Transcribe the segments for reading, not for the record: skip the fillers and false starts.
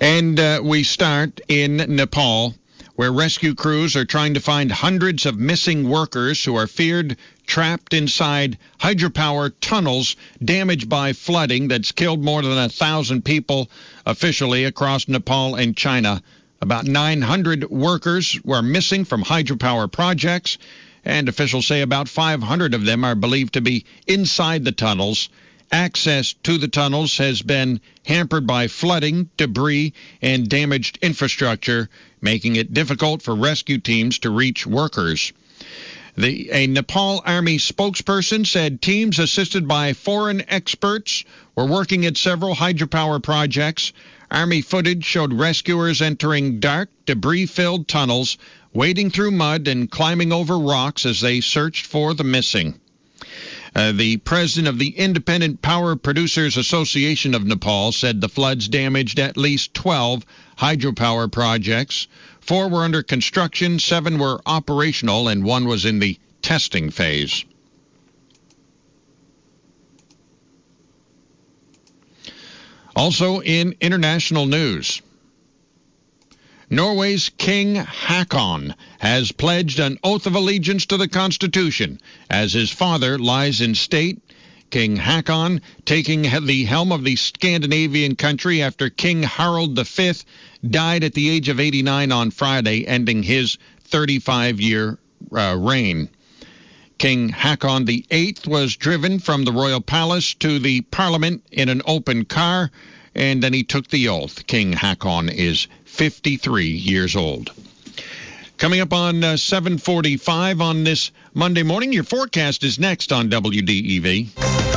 And we start in Nepal, where rescue crews are trying to find hundreds of missing workers who are feared trapped inside hydropower tunnels damaged by flooding that's killed more than 1,000 people officially across Nepal and China. About 900 workers were missing from hydropower projects, and officials say about 500 of them are believed to be inside the tunnels. Access to the tunnels has been hampered by flooding, debris, and damaged infrastructure, making it difficult for rescue teams to reach workers. A Nepal Army spokesperson said teams assisted by foreign experts were working at several hydropower projects. Army footage showed rescuers entering dark, debris-filled tunnels, wading through mud and climbing over rocks as they searched for the missing. The president of the Independent Power Producers Association of Nepal said the floods damaged at least 12 hydropower projects. 4 were under construction, 7 were operational, and 1 was in the testing phase. Also in international news, Norway's King Haakon has pledged an oath of allegiance to the Constitution as his father lies in state. King Haakon taking the helm of the Scandinavian country after King Harald V died at the age of 89 on Friday, ending his 35-year reign. King Haakon VIII was driven from the royal palace to the parliament in an open car, and then he took the oath. King Haakon is 53 years old. Coming up on 7:45 on this Monday morning, your forecast is next on WDEV.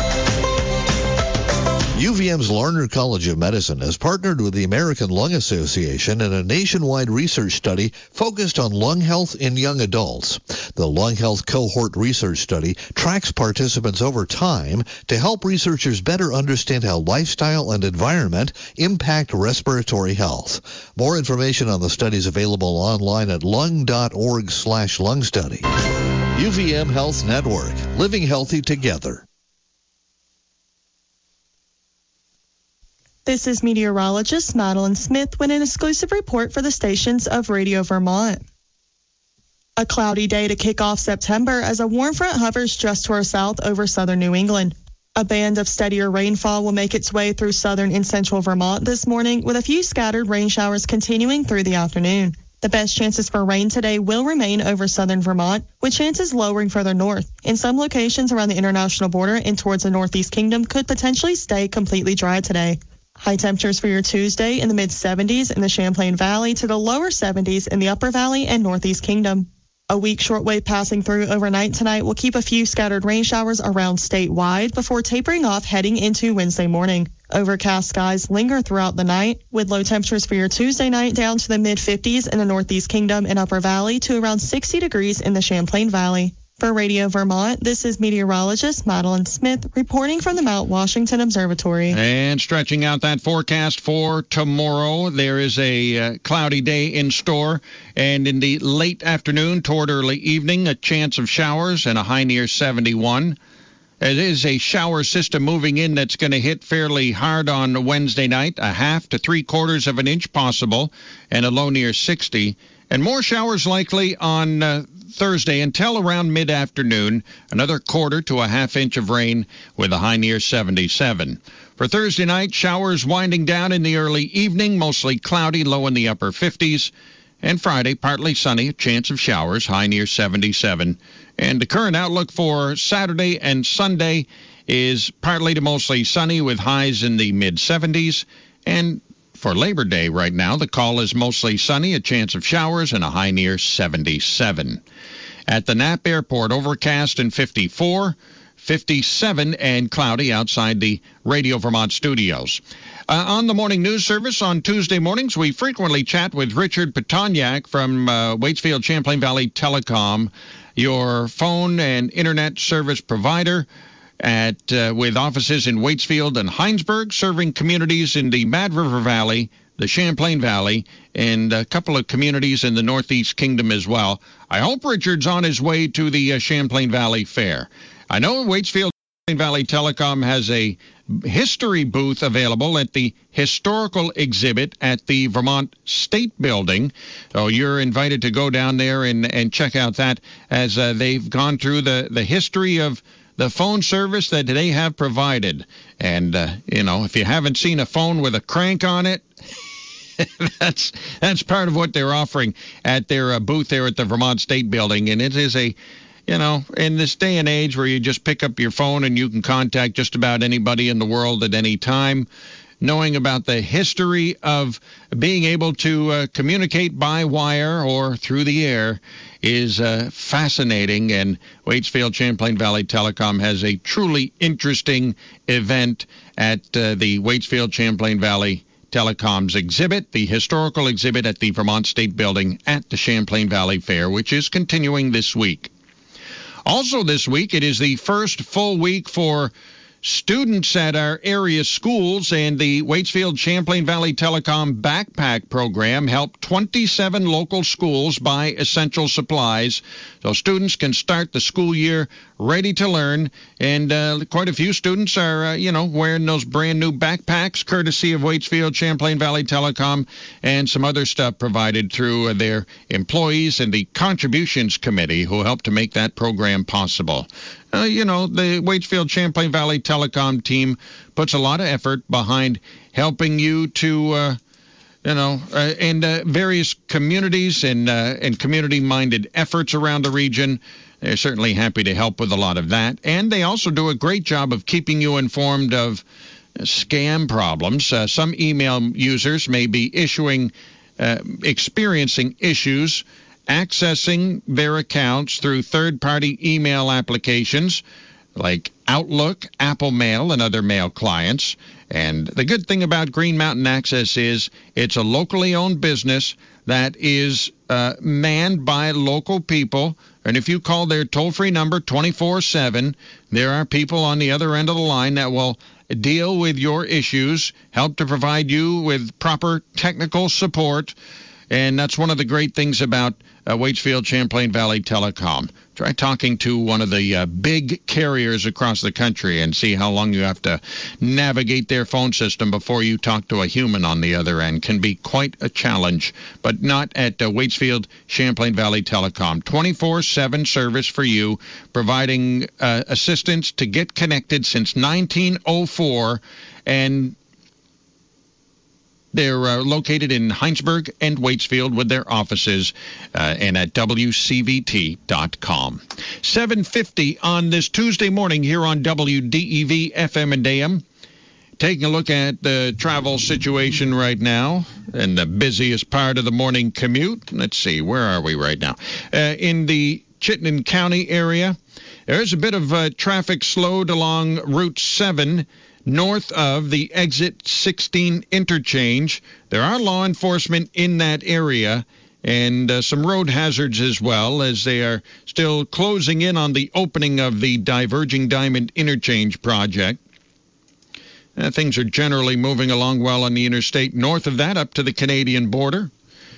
UVM's Larner College of Medicine has partnered with the American Lung Association in a nationwide research study focused on lung health in young adults. The Lung Health Cohort Research Study tracks participants over time to help researchers better understand how lifestyle and environment impact respiratory health. More information on the study is available online at lung.org/lung study. UVM Health Network, living healthy together. This is meteorologist Madeline Smith with an exclusive report for the stations of Radio Vermont. A cloudy day to kick off September as a warm front hovers just to our south over southern New England. A band of steadier rainfall will make its way through southern and central Vermont this morning, with a few scattered rain showers continuing through the afternoon. The best chances for rain today will remain over southern Vermont, with chances lowering further north. In some locations around the international border and towards the Northeast Kingdom could potentially stay completely dry today. High temperatures for your Tuesday in the mid-70s in the Champlain Valley to the lower 70s in the Upper Valley and Northeast Kingdom. A weak shortwave passing through overnight tonight will keep a few scattered rain showers around statewide before tapering off heading into Wednesday morning. Overcast skies linger throughout the night, with low temperatures for your Tuesday night down to the mid-50s in the Northeast Kingdom and Upper Valley to around 60 degrees in the Champlain Valley. For Radio Vermont, this is meteorologist Madeline Smith reporting from the Mount Washington Observatory. And stretching out that forecast for tomorrow, there is a cloudy day in store. And in the late afternoon toward early evening, a chance of showers and a high near 71. It is a shower system moving in that's going to hit fairly hard on Wednesday night, a half to 3/4 of an inch possible, and a low near 60. And more showers likely on Thursday until around mid-afternoon, another 1/4 to a half inch of rain with a high near 77. For Thursday night, showers winding down in the early evening, mostly cloudy, low in the upper 50s. And Friday, partly sunny, a chance of showers, high near 77. And the current outlook for Saturday and Sunday is partly to mostly sunny with highs in the mid-70s. And for Labor Day right now, the call is mostly sunny, a chance of showers, and a high near 77. At the Knapp Airport, overcast and 54, 57 and cloudy outside the Radio Vermont studios. On the morning news service on Tuesday mornings, we frequently chat with Richard Petoniak from Waitsfield Champlain Valley Telecom, your phone and internet service provider with offices in Waitsfield and Heinsberg, serving communities in the Mad River Valley, the Champlain Valley, and a couple of communities in the Northeast Kingdom as well. I hope Richard's on his way to the Champlain Valley Fair. I know Waitsfield Valley Telecom has a history booth available at the historical exhibit at the Vermont State Building. So you're invited to go down there and check out that as they've gone through the history of the phone service that they have provided. And, if you haven't seen a phone with a crank on it, that's part of what they're offering at their booth there at the Vermont State Building. And it is in this day and age where you just pick up your phone and you can contact just about anybody in the world at any time, knowing about the history of being able to communicate by wire or through the air is fascinating. And Waitsfield Champlain Valley Telecom has a truly interesting event at the Waitsfield Champlain Valley Telecom's exhibit, the historical exhibit at the Vermont State Building at the Champlain Valley Fair, which is continuing this week. Also this week, it is the first full week for students at our area schools, and the Waitsfield Champlain Valley Telecom Backpack Program helped 27 local schools buy essential supplies so students can start the school year ready to learn. And quite a few students are, wearing those brand new backpacks courtesy of Waitsfield Champlain Valley Telecom, and some other stuff provided through their employees and the Contributions Committee who helped to make that program possible. The Waitsfield Champlain Valley Telecom team puts a lot of effort behind helping you to, and various communities and community-minded efforts around the region. They're certainly happy to help with a lot of that. And they also do a great job of keeping you informed of scam problems. Some email users may be experiencing issues accessing their accounts through third-party email applications like Outlook, Apple Mail, and other mail clients. And the good thing about Green Mountain Access is it's a locally owned business that is manned by local people. And if you call their toll-free number 24/7, there are people on the other end of the line that will deal with your issues, help to provide you with proper technical support. And that's one of the great things about Waitsfield Champlain Valley Telecom. Try talking to one of the big carriers across the country and see how long you have to navigate their phone system before you talk to a human on the other end. Can be quite a challenge, but not at Waitsfield Champlain Valley Telecom. 24/7 service for you, providing assistance to get connected since 1904, and they're located in Heinsberg and Waitsfield with their offices and at WCVT.com. 7:50 on this Tuesday morning here on WDEV FM and AM. Taking a look at the travel situation right now and the busiest part of the morning commute. Let's see, where are we right now? In the Chittenden County area, there's a bit of traffic slowed along Route 7 north of the Exit 16 interchange. There are law enforcement in that area and some road hazards as well, as they are still closing in on the opening of the Diverging Diamond Interchange project. Things are generally moving along well on the interstate. North of that, up to the Canadian border.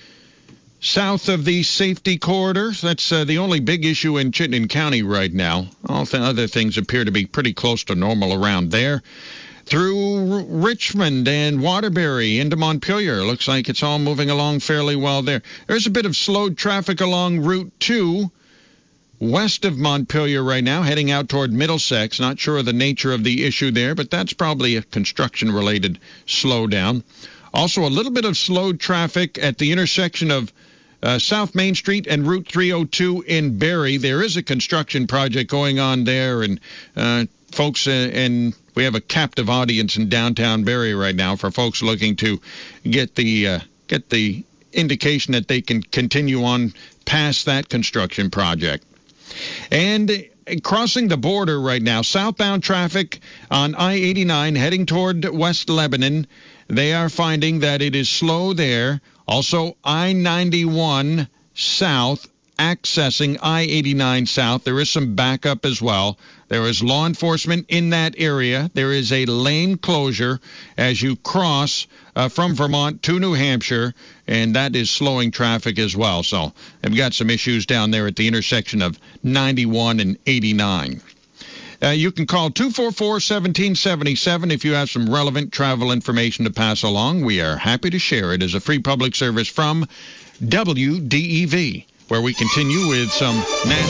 South of the safety corridor, that's the only big issue in Chittenden County right now. All the other things appear to be pretty close to normal around there. Through Richmond and Waterbury into Montpelier, looks like it's all moving along fairly well there. There's a bit of slowed traffic along Route 2 west of Montpelier right now, heading out toward Middlesex. Not sure of the nature of the issue there, but that's probably a construction-related slowdown. Also, a little bit of slowed traffic at the intersection of South Main Street and Route 302 in Barrie. There is a construction project going on there, and folks, and we have a captive audience in downtown Barrie right now for folks looking to get the indication that they can continue on past that construction project. And crossing the border right now, southbound traffic on I-89 heading toward West Lebanon, they are finding that it is slow there. Also, I-91 south, accessing I-89 south, there is some backup as well. There is law enforcement in that area. There is a lane closure as you cross from Vermont to New Hampshire, and that is slowing traffic as well. So they've got some issues down there at the intersection of 91 and 89. You can call 244-1777 if you have some relevant travel information to pass along. We are happy to share it as a free public service from WDEV, where we continue with some national